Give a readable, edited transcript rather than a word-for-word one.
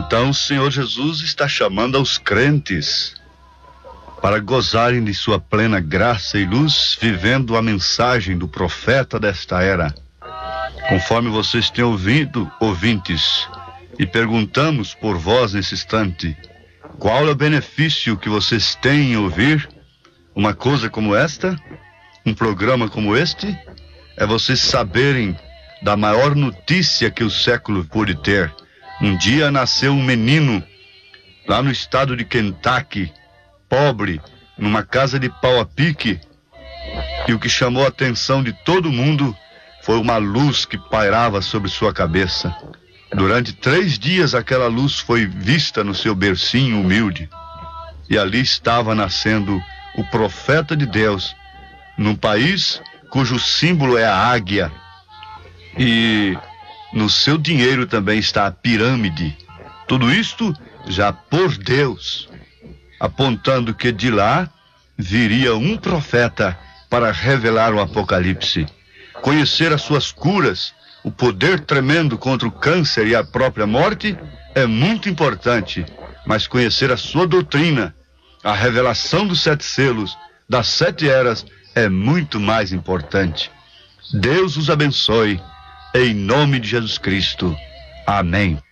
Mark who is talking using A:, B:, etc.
A: Então o Senhor Jesus está chamando aos crentes para gozarem de sua plena graça e luz, vivendo a mensagem do profeta desta era. Conforme vocês têm ouvido, ouvintes, e perguntamos por vós nesse instante, qual é o benefício que vocês têm em ouvir uma coisa como esta, um programa como este? É vocês saberem da maior notícia que o século pôde ter. Um dia nasceu um menino lá no estado de Kentucky, pobre, numa casa de pau a pique, e o que chamou a atenção de todo mundo foi uma luz que pairava sobre sua cabeça. Durante 3 dias aquela luz foi vista no seu bercinho humilde, e ali estava nascendo o profeta de Deus, num país cujo símbolo é a águia, e no seu dinheiro também está a pirâmide. Tudo isto já por Deus, apontando que de lá viria um profeta para revelar o Apocalipse. Conhecer as suas curas, o poder tremendo contra o câncer e a própria morte é muito importante, mas conhecer a sua doutrina, a revelação dos 7 selos, das 7 eras, é muito mais importante. Deus os abençoe, em nome de Jesus Cristo. Amém.